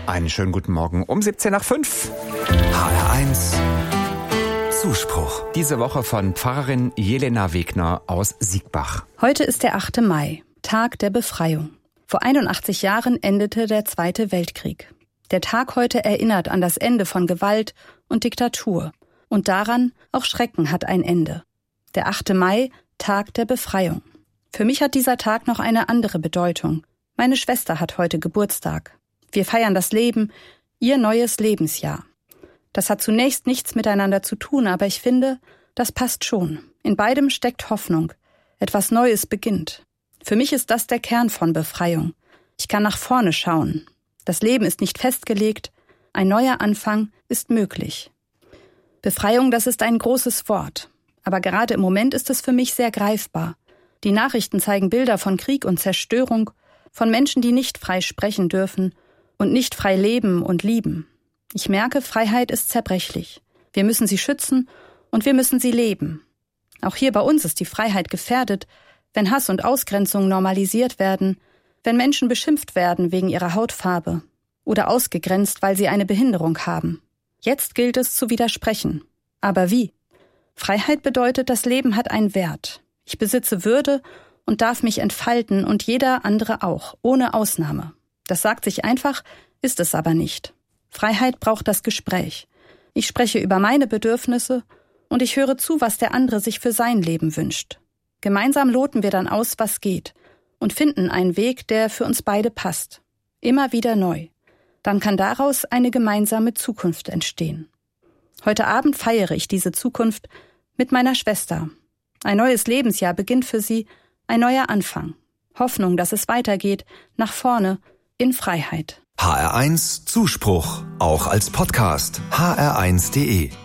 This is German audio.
Einen schönen guten Morgen um 17:05. HR1 Zuspruch. Diese Woche von Pfarrerin Jelena Wegner aus Siegbach. Heute ist der 8. Mai, Tag der Befreiung. Vor 81 Jahren endete der Zweite Weltkrieg. Der Tag heute erinnert an das Ende von Gewalt und Diktatur. Und daran, auch Schrecken hat ein Ende. Der 8. Mai, Tag der Befreiung. Für mich hat dieser Tag noch eine andere Bedeutung. Meine Schwester hat heute Geburtstag. Wir feiern das Leben, ihr neues Lebensjahr. Das hat zunächst nichts miteinander zu tun, aber ich finde, das passt schon. In beidem steckt Hoffnung. Etwas Neues beginnt. Für mich ist das der Kern von Befreiung. Ich kann nach vorne schauen. Das Leben ist nicht festgelegt. Ein neuer Anfang ist möglich. Befreiung, das ist ein großes Wort. Aber gerade im Moment ist es für mich sehr greifbar. Die Nachrichten zeigen Bilder von Krieg und Zerstörung, von Menschen, die nicht frei sprechen dürfen und nicht frei leben und lieben. Ich merke, Freiheit ist zerbrechlich. Wir müssen sie schützen und wir müssen sie leben. Auch hier bei uns ist die Freiheit gefährdet, wenn Hass und Ausgrenzung normalisiert werden, wenn Menschen beschimpft werden wegen ihrer Hautfarbe oder ausgegrenzt, weil sie eine Behinderung haben. Jetzt gilt es zu widersprechen. Aber wie? Freiheit bedeutet, das Leben hat einen Wert. Ich besitze Würde und darf mich entfalten und jeder andere auch, ohne Ausnahme. Das sagt sich einfach, ist es aber nicht. Freiheit braucht das Gespräch. Ich spreche über meine Bedürfnisse und ich höre zu, was der andere sich für sein Leben wünscht. Gemeinsam loten wir dann aus, was geht und finden einen Weg, der für uns beide passt. Immer wieder neu. Dann kann daraus eine gemeinsame Zukunft entstehen. Heute Abend feiere ich diese Zukunft mit meiner Schwester. Ein neues Lebensjahr beginnt für sie, ein neuer Anfang. Hoffnung, dass es weitergeht, nach vorne, in Freiheit. HR1 Zuspruch, auch als Podcast. hr1.de